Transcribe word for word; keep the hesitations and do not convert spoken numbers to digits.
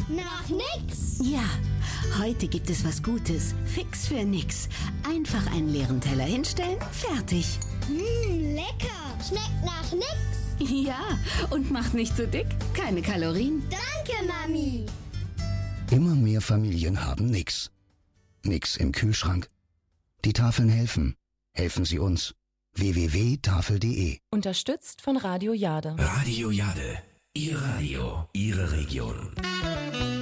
Nach nix. Ja, heute gibt es was Gutes. Fix für nix. Einfach einen leeren Teller hinstellen, fertig. Mmm, lecker. Schmeckt nach nix. Ja, und macht nicht so dick. Keine Kalorien. Danke, Mami. Immer mehr Familien haben nix. Nix im Kühlschrank? Die Tafeln helfen. Helfen Sie uns. w w w punkt tafel punkt de Unterstützt von Radio Jade. Radio Jade. Ihr Radio, Ihre Region.